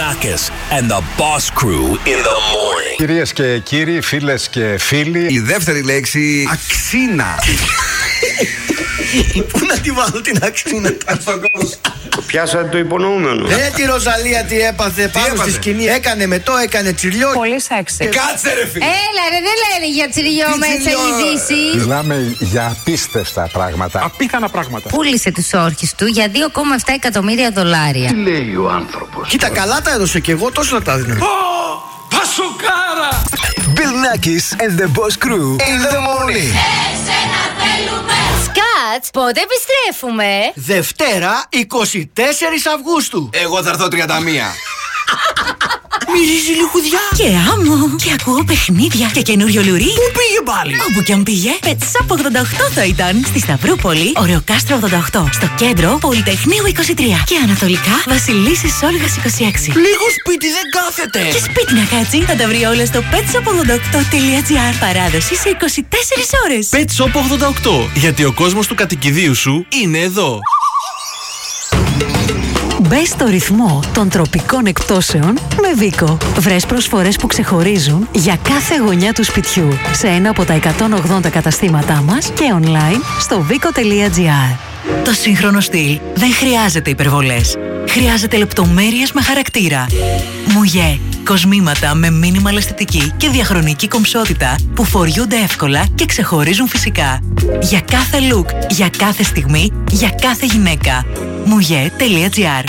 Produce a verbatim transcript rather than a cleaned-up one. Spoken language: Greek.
Nakis and the Boss Crew in the morning. Κυρίες και κύριοι, φίλες και φίλοι. Η δεύτερη λέξη, αξίνα. Πού να τη βάλω την αξίνα? Πιάσατε το υπονοούμενο. Ε, τη Ροζαλία τι έπαθε πάνω έπαθε? στη σκηνή. Έκανε με το, έκανε τσιριό. Πολύ σεξι. Κάτσε ρε φίλε. Έλα ρε, δεν λένε για τσιριό μέσα τσιριό? η Δύση. Μιλάμε για απίστευτα πράγματα. Απίθανα πράγματα. Πούλησε τους όρχες του για δύο κόμμα επτά εκατομμύρια δολάρια. Τι λέει ο άνθρωπος? Κοίτα, καλά τα έδωσε και εγώ, τόσο να τα δίνω. Πασοκάρα! Bill Nackis and the Boss Crew in the morning. Σκάτς, πότε επιστρέφουμε? Δευτέρα, εικοστή τέταρτη Αυγούστου. Εγώ θα έρθω τριάντα μία. Μυρίζει λιχουδιά. Και άμμο. Και ακούω παιχνίδια και καινούριο λουρί. Πού πήγε πάλι? Όπου κι αν πήγε, Πετσάπ ογδόντα οκτώ θα ήταν. Στη Σταυρούπολη, Ωρεοκάστρο ογδόντα οκτώ. Στο κέντρο, Πολυτεχνείου είκοσι τρία. Και ανατολικά, Βασιλίσσης Όλγας είκοσι έξι. Λίγο σπίτι δεν κάθεται. Και σπίτι να κάτσει, θα τα βρει όλα στο πετσάπ ογδόντα οκτώ τελεία τζι άρ. Παράδοση σε είκοσι τέσσερις ώρες. Pet-Shop ογδόντα οκτώ. Γιατί ο κόσμος του κατοικιδίου σου είναι εδώ. Μπες στο ρυθμό των τροπικών εκπτώσεων με Βίκο. Βρες προσφορές που ξεχωρίζουν για κάθε γωνιά του σπιτιού σε ένα από τα εκατόν ογδόντα καταστήματά μας και online στο βίκο τελεία τζι άρ. Το σύγχρονο στυλ δεν χρειάζεται υπερβολές. Χρειάζεται λεπτομέρειες με χαρακτήρα. Μουγέ. Κοσμήματα με μίνιμαλ αισθητική και διαχρονική κομψότητα που φοριούνται εύκολα και ξεχωρίζουν φυσικά. Για κάθε look, για κάθε στιγμή, για κάθε γυναίκα. μουγέ τελεία τζι άρ.